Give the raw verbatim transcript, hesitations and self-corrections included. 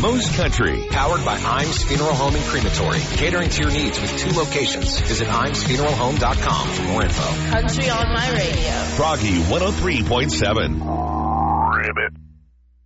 Coast Country. Powered by Imes Funeral Home and Crematory. Catering to your needs with two locations. Visit imes funeral home dot com for more info. Country on my radio. Froggy one oh three point seven. Ribbit.